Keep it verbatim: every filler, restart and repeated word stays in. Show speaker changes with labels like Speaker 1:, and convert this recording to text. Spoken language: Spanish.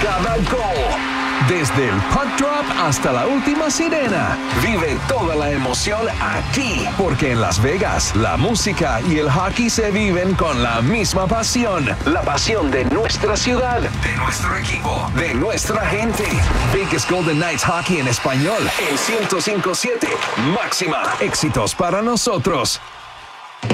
Speaker 1: cada gol. Desde el puck drop hasta la última sirena. Vive toda la emoción aquí. Porque en Las Vegas, la música y el hockey se viven con la misma pasión. La pasión de nuestra ciudad, de nuestro equipo, de nuestra gente. Vegas Golden Knights Hockey en español. En ciento cinco punto siete. Máxima. Éxitos para nosotros.